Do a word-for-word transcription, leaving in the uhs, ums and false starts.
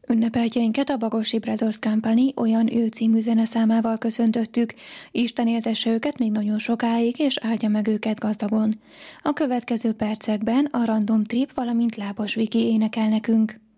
Ünnepeltjeinket a Bagosi Brothers Company Olyan ő című zeneszámával köszöntöttük. Isten éltesse őket még nagyon sokáig, és áldja meg őket gazdagon. A következő percekben a Random Trip, valamint Lábos Viki énekel nekünk.